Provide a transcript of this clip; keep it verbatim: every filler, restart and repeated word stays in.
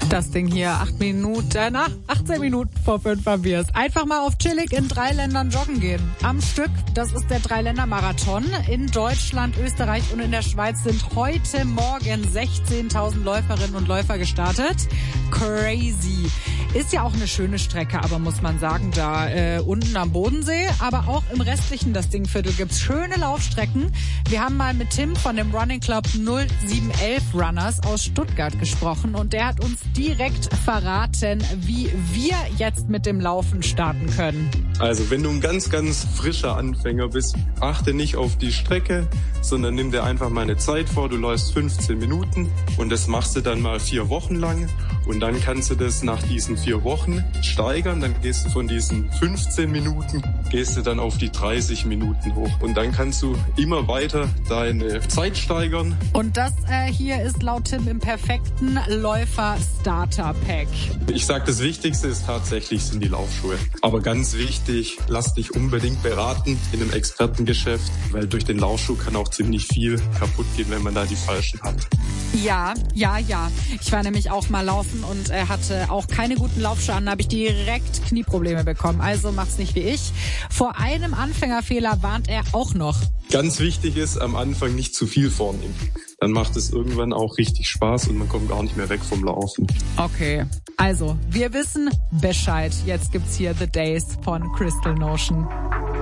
Das Ding hier, acht Minuten, äh, na, achtzehn Minuten vor fünf haben wir es. Einfach mal auf chillig in drei Ländern joggen gehen. Am Stück, das ist der Dreiländer-Marathon. In Deutschland, Österreich und in der Schweiz sind heute Morgen sechzehntausend Läuferinnen und Läufer gestartet. Crazy. Ist ja auch eine schöne Strecke, aber muss man sagen, da äh, unten am Bodensee, aber auch im restlichen das Dingviertel gibt's schöne Laufstrecken. Wir haben mal mit Tim von dem Running Club null sieben elf Runners aus Stuttgart gesprochen und der hat uns direkt verraten, wie wir jetzt mit dem Laufen starten können. Also wenn du ein ganz, ganz frischer Anfänger bist, achte nicht auf die Strecke, sondern nimm dir einfach mal eine Zeit vor. Du läufst fünfzehn Minuten und das machst du dann mal vier Wochen lang. Und dann kannst du das nach diesen vier Wochen steigern. Dann gehst du von diesen fünfzehn Minuten, gehst du dann auf die dreißig Minuten hoch. Und dann kannst du immer weiter deine Zeit steigern. Und das äh, hier ist laut Tim im perfekten Läufer-Starter-Pack. Ich sag, das Wichtigste ist tatsächlich sind die Laufschuhe. Aber ganz wichtig, lass dich unbedingt beraten in einem Expertengeschäft, weil durch den Laufschuh kann auch ziemlich viel kaputt gehen, wenn man da die falschen hat. Ja, ja, ja. Ich war nämlich auch mal laufen und äh, hatte auch keine guten Laufschuhe an. Da habe ich direkt Knieprobleme bekommen. Also macht's nicht wie ich. Vor einem Anfängerfehler warnt er auch noch. Ganz wichtig ist, am Anfang nicht zu viel vornehmen. Dann macht es irgendwann auch richtig Spaß und man kommt gar nicht mehr weg vom Laufen. Okay, also wir wissen Bescheid. Jetzt gibt's hier The Days von Crystal Notion.